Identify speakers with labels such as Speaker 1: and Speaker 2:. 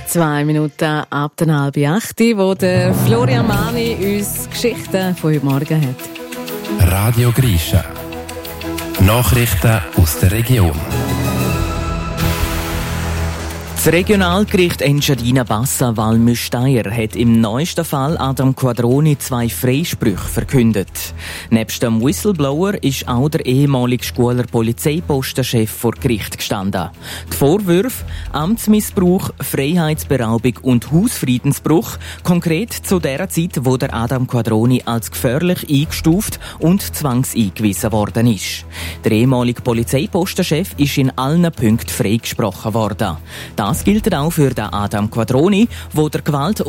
Speaker 1: 2 Minuten ab der 7:30, wo der Florian Mani uns Geschichten von heute Morgen hat.
Speaker 2: Radio Grisha. Nachrichten aus der Region.
Speaker 3: Das Regionalgericht Engadina-Bassa-Valmy-Steyr hat im neuesten Fall Adam Quadroni 2 Freisprüche verkündet. Nebst dem Whistleblower ist auch der ehemalige Schuler Polizeipostenchef vor Gericht gestanden. Die Vorwürfe: Amtsmissbrauch, Freiheitsberaubung und Hausfriedensbruch, konkret zu der Zeit, wo der Adam Quadroni als gefährlich eingestuft und zwangseingewiesen worden ist. Der ehemalige Polizeipostenchef ist in allen Punkten freigesprochen worden. Das gilt auch für den Adam Quadroni, wo der Gewalt